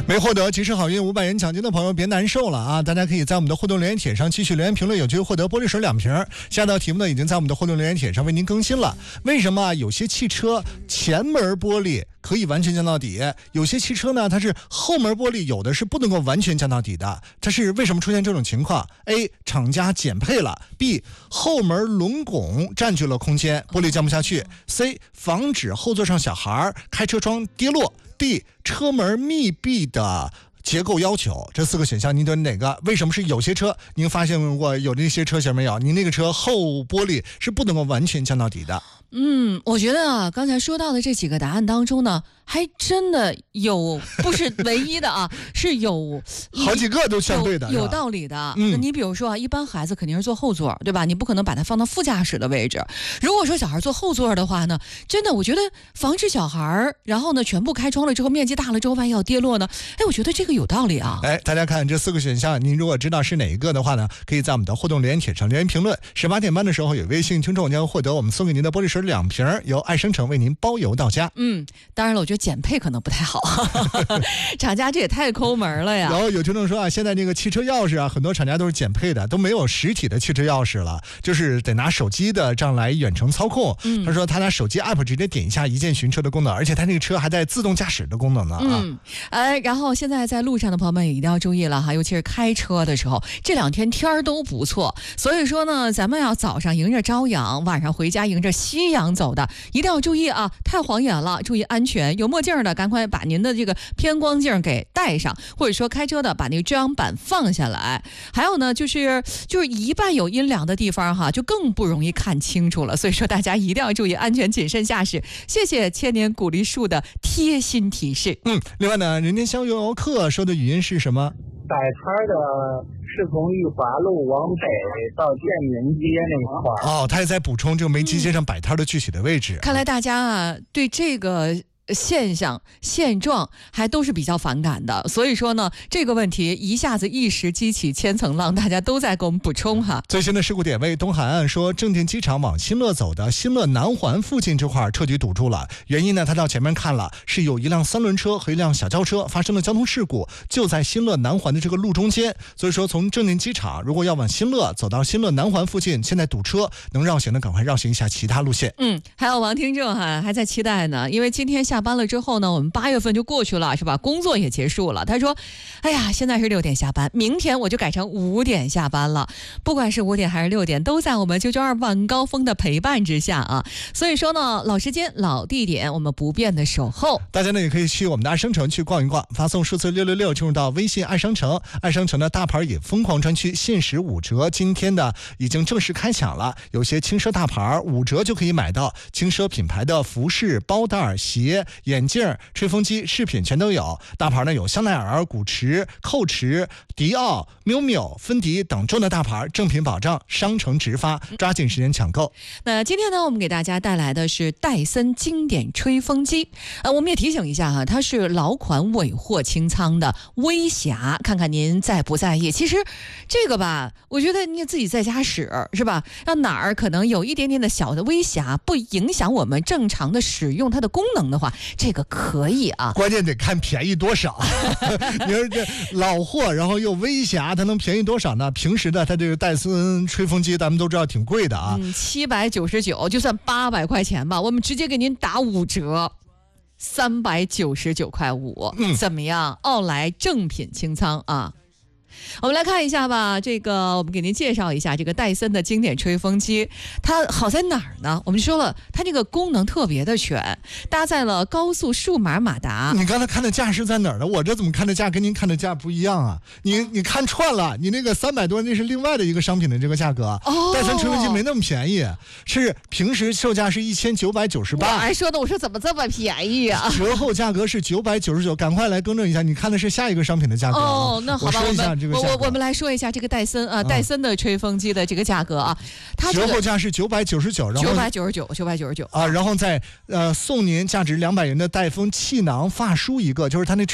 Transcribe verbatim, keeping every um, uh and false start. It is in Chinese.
没获得及时好运五百元奖金的朋友别难受了啊！大家可以在我们的互动留言帖上继续留言评论，有机会获得玻璃水两瓶。下道题目呢已经在我们的互动留言帖上为您更新了。为什么有些汽车前门玻璃可以完全降到底，有些汽车呢它是后门玻璃有的是不能够完全降到底的？它是为什么出现这种情况？ A. 厂家减配了， B. 后门轮拱占据了空间，玻璃降不下去， C. 防止后座上小孩开车窗跌落， D. 车门密闭的结构要求。这四个选项您觉得哪个？为什么是有些车？您发现过有那些车型没有？您那个车后玻璃是不能够完全降到底的。 嗯，我觉得啊，刚才说到的这几个答案当中呢，还真的有不是唯一的啊，是有好几个都相对的， 有, 有道理的。 嗯， 那你比如说啊，一般孩子肯定是坐后座，对吧？你不可能把它放到副驾驶的位置。如果说小孩坐后座的话呢，真的，我觉得防止小孩，然后呢，全部开窗了之后，面积大了之后，万一要跌落呢？哎，我觉得这个有道理啊。 哎，大家看这四个选项，您如果知道是哪一个的话呢，可以在我们的互动留言帖上留言评论。十八点半的时候，有微信听众将获得我们送给您的玻璃水两瓶，由爱生城为您包邮到家。 嗯，当然了，我觉得减配可能不太好，厂家这也太抠门了呀。 然后有听众说啊，现在这个汽车钥匙啊，很多厂家都是减配的，都没有实体的汽车钥匙了，就是得拿手机的这样来远程操控。嗯，他说他拿手机 app 直接点一下一键寻车的功能，而且他那个车还带自动驾驶的功能呢。 嗯，哎，然后现在在路上的朋友们也一定要注意了哈，尤其是开车的时候，这两天天儿都不错，所以说呢，咱们要早上迎着朝阳，晚上回家迎着夕阳走的，一定要注意啊，太晃眼了，注意安全。有墨镜的赶快把您的这个偏光镜给戴上，或者说开车的把那个遮阳板放下来。还有呢，就是就是一半有阴凉的地方哈，就更不容易看清楚了。所以说大家一定要注意安全，谨慎驾驶。谢谢千年古梨树的贴心提示。 嗯，另外呢，人间逍遥客说的语音是什么？ 摆摊的是从裕华路往北到建民街那块儿。 哦，他也在补充这个梅基街上摆摊的具体的位置。 嗯，看来大家啊对这个现象现状还都是比较反感的，所以说呢，这个问题一下子一时激起千层浪，大家都在给我们补充哈。 最新的事故点位东海岸说，正定机场往新乐走的新乐南环附近这块彻底堵住了。原因呢，他到前面看了，是有一辆三轮车和一辆小轿车发生了交通事故，就在新乐南环的这个路中间。所以说，从正定机场如果要往新乐走到新乐南环附近，现在堵车，能绕行的赶快绕行一下其他路线。 嗯，还有王听众哈还在期待呢，因为今天下班了之后呢，我们八月份就过去了，是吧？工作也结束了。他说：“哎呀，现在是六点下班，明天我就改成五点下班了。不管是五点还是六点，都在我们九九二晚高峰的陪伴之下啊。所以说呢，老时间、老地点，我们不变的守候。 大家呢也可以去我们的爱商城去逛一逛，发送数字六六六进入到微信爱商城，爱商城的大牌也疯狂专区限时五折，今天的已经正式开抢了，有些轻奢大牌五折就可以买到轻奢品牌的服饰、包袋、鞋、眼镜、吹风机、饰品全都有。大牌呢有香奈儿、古驰、蔻驰、迪奥、miu miu、芬迪等重的大牌，正品保障，商城直发，抓紧时间抢购。 那今天呢，我们给大家带来的是戴森经典吹风机。呃，我们也提醒一下哈，它是老款尾货清仓的微侠，看看您在不在意。其实这个吧，我觉得你自己在家使是吧？要哪儿可能有一点点的小的微瑕，不影响我们正常的使用它的功能的话，这个可以啊。 关键得看便宜多少。你说这老货，然后又微瑕，它能便宜多少呢？平时的它这个戴森吹风机，咱们都知道挺贵的啊。 嗯，七百九十九，就算八百块钱吧，我们直接给您打五折。三百九十九块五，嗯，怎么样？奥莱正品清仓啊！我们来看一下吧，这个我们给您介绍一下这个戴森的经典吹风机，它好在哪儿呢？我们说了，它这个功能特别的全，搭载了高速数码马达。 你刚才看的价是在哪儿呢？我这怎么看的价跟您看的价不一样啊？你你看串了，你那个三百多那是另外的一个商品的这个价格。哦，戴森吹风机没那么便宜，是平时售价是一千九百九十八。 我还说的，我说怎么这么便宜啊？ 折后价格是九百九十九，赶快来更正一下，你看的是下一个商品的价格。 哦，那好吧， 我说一下这个。 我我我们来说一下这个戴森啊，戴森的吹风机的这个价格啊，它折后价是九百九十九， 九百九十九，九百九十九啊，然后再呃送您价值两百元的戴风气囊发梳一个，就是它那。